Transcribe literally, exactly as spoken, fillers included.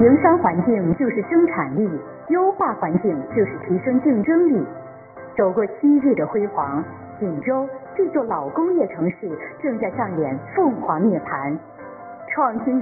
营商环境就是生产力，优化环境就是提升竞争力。走过昔日的辉煌，锦州这座老工业城市正在上演凤凰涅槃，创新。